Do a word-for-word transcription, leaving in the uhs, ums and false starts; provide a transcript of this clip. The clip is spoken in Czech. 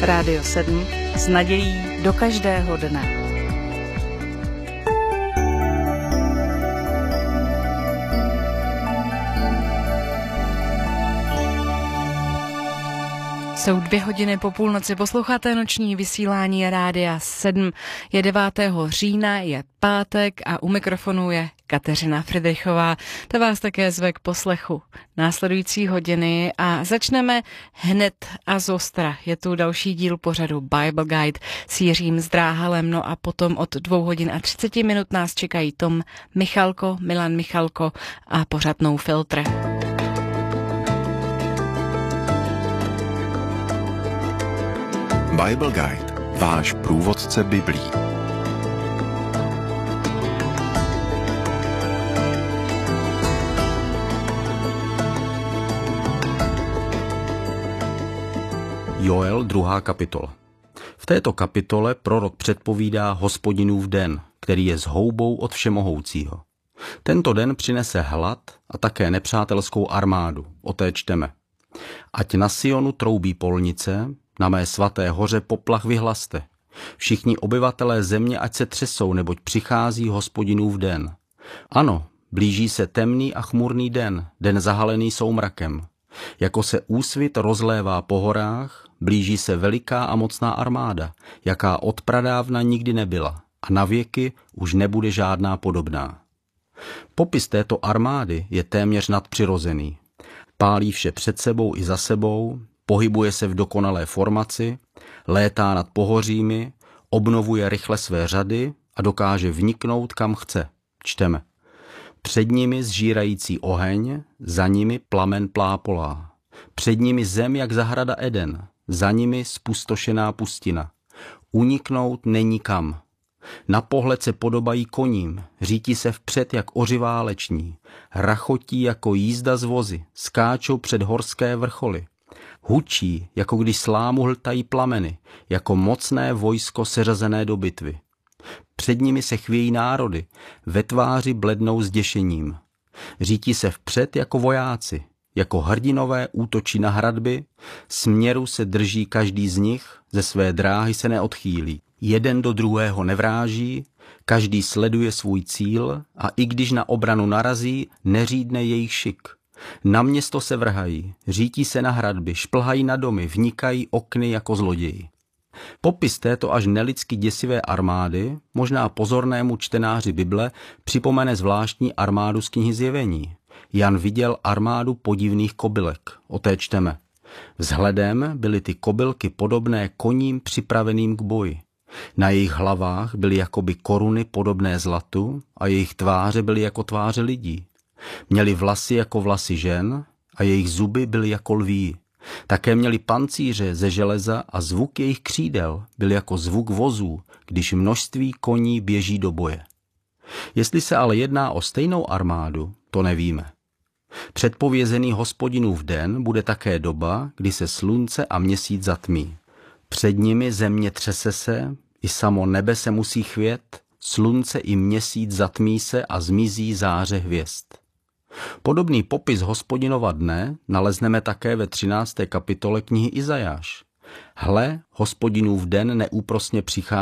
Rádio sedm s nadějí do každého dne. Jsou dvě hodiny po půlnoci, posloucháte noční vysílání Rádia sedm. Je devátého října, je pátek a u mikrofonu je Kateřina Fridrichová. Ta vás také zve k poslechu následující hodiny a začneme hned a zostra. Je tu další díl pořadu Bible Guide s Jiřím Zdráhalem, no a potom od dvou hodin a třiceti minut nás čekají Tom Michalko, Milan Michalko a pořad No Filter. Bible Guide, váš průvodce Biblí. Joel, druhá kapitola. V této kapitole prorok předpovídá Hospodinův den, který je zhoubou od Všemohoucího. Tento den přinese hlad a také nepřátelskou armádu. O té čteme. Ať na Sionu troubí polnice, na mé svaté hoře poplach vyhlaste. Všichni obyvatelé země ať se třesou, neboť přichází Hospodinův den. Ano, blíží se temný a chmurný den, den zahalený soumrakem. Jako se úsvit rozlévá po horách, blíží se veliká a mocná armáda, jaká od pradávna nikdy nebyla a na věky už nebude žádná podobná. Popis této armády je téměř nadpřirozený. Pálí vše před sebou i za sebou, pohybuje se v dokonalé formaci, létá nad pohořími, obnovuje rychle své řady a dokáže vniknout kam chce. Čteme. Před nimi zžírající oheň, za nimi plamen plápolá. Před nimi zem jak zahrada Eden, za nimi spustošená pustina. Uniknout není kam. Na pohled se podobají koním, řítí se vpřed jak oři váleční, rachotí jako jízda z vozy, skáčou před horské vrcholy. Hučí, jako když slámu hltají plameny, jako mocné vojsko seřazené do bitvy. Před nimi se chvějí národy, ve tváři blednou zděšením. Řítí se vpřed jako vojáci, jako hrdinové útočí na hradby, směru se drží každý z nich, ze své dráhy se neodchýlí. Jeden do druhého nevráží, každý sleduje svůj cíl a i když na obranu narazí, neřídne jejich šik. Na město se vrhají, řítí se na hradby, šplhají na domy, vnikají okny jako zloději. Popis této až nelidsky děsivé armády, možná pozornému čtenáři Bible, připomene zvláštní armádu z knihy Zjevení. Jan viděl armádu podivných kobylek, o té čteme. Vzhledem byly ty kobylky podobné koním připraveným k boji. Na jejich hlavách byly jakoby koruny podobné zlatu a jejich tváře byly jako tváře lidí. Měli vlasy jako vlasy žen a jejich zuby byly jako lví. Také měli pancíře ze železa a zvuk jejich křídel byl jako zvuk vozů, když množství koní běží do boje. Jestli se ale jedná o stejnou armádu, to nevíme. Předpovězený Hospodinův den bude také doba, kdy se slunce a měsíc zatmí. Před nimi země třese se, i samo nebe se musí chvět, slunce i měsíc zatmí se a zmizí záře hvězd. Podobný popis Hospodinova dne nalezneme také ve třinácté kapitole knihy Izajáš. Hle, Hospodinův den neúprosně přichází